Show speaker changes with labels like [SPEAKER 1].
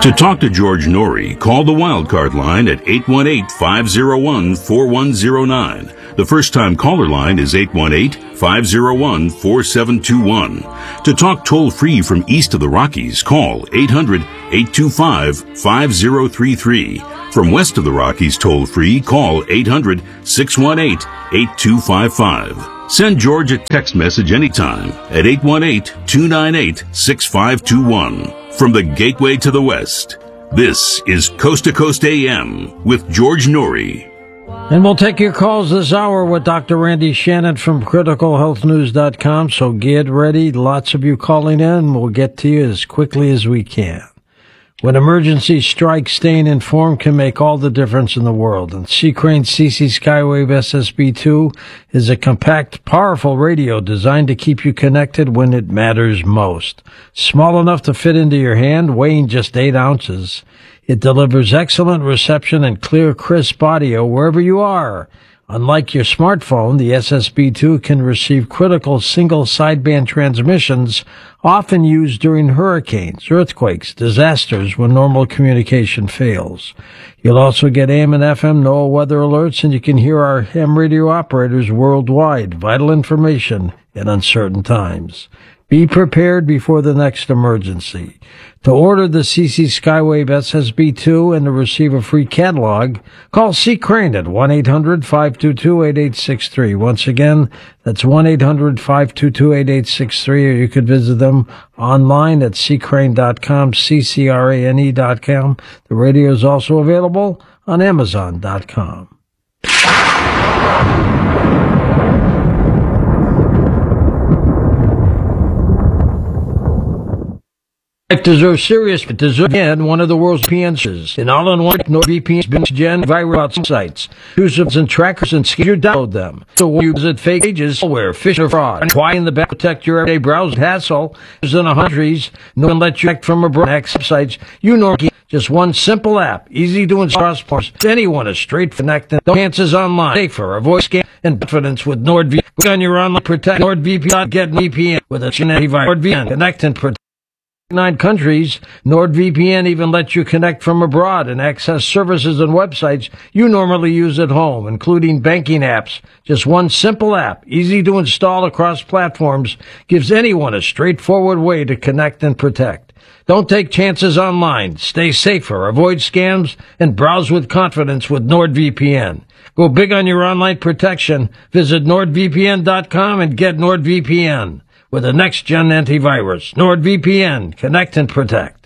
[SPEAKER 1] To talk to George Norrie, call the Wildcard line at 818-501-4109. The first-time caller line is 818-501-4721. To talk toll-free from east of the Rockies, call 800-825-5033. From west of the Rockies toll-free, call 800-618-8255. Send George a text message anytime at 818-298-6521. From the Gateway to the West, this is Coast to Coast AM with George Norrie.
[SPEAKER 2] And we'll take your calls this hour with Dr. Randy Shannon from CriticalHealthNews.com, so get ready. Lots of you calling in. We'll get to you as quickly as we can. When emergency strikes, staying informed can make all the difference in the world. And Sea Crane CC Skywave SSB2 is a compact, powerful radio designed to keep you connected when it matters most. Small enough to fit into your hand, weighing just 8 ounces. It delivers excellent reception and clear, crisp audio wherever you are. Unlike your smartphone, the SSB2 can receive critical single sideband transmissions often used during hurricanes, earthquakes, disasters when normal communication fails. You'll also get AM and FM NOAA weather alerts, and you can hear our ham radio operators worldwide. Vital information in uncertain times. Be prepared before the next emergency. To order the CC Skywave SSB2 and to receive a free catalog, call Sea Crane at 1-800-522-8863. Once again, that's 1-800-522-8863, or you could visit them online at seacrane.com, ccrane.com. The radio is also available on amazon.com. It deserves serious. It deserves again one of the world's VPNs. An all-in-one NordVPN's been gen virus sites, users and trackers, and you download them. So when you visit fake pages, malware, phishing, or fraud, why in the back protect your everyday browser hassle? There's in 100s. No one let you connect from abroad. Access sites. You know, just one simple app, easy to install. Anyone is straight connected. No chances online. Safer, avoid scam and confidence with NordVPN. Click on your online protect NordVPN. Get VPN with a antivirus. NordVPN. Connect and protect. 9 countries, NordVPN even lets you connect from abroad and access services and websites you normally use at home, including banking apps. Just one simple app, easy to install across platforms, gives anyone a straightforward way to connect and protect. Don't take chances online. Stay safer, avoid scams, and browse with confidence with NordVPN. Go big on your online protection. Visit NordVPN.com and get NordVPN. With the next-gen antivirus, NordVPN, connect and protect.